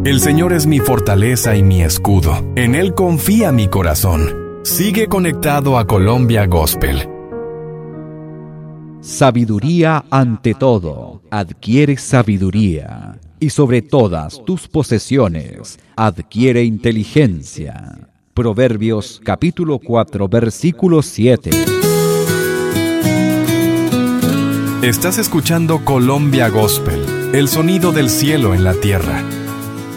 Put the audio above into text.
El Señor es mi fortaleza y mi escudo. En Él confía mi corazón. Sigue conectado a Colombia Gospel. Sabiduría ante todo. Adquiere sabiduría. Y sobre todas tus posesiones, adquiere inteligencia. Proverbios capítulo 4, versículo 7. Estás escuchando Colombia Gospel, el sonido del cielo en la tierra.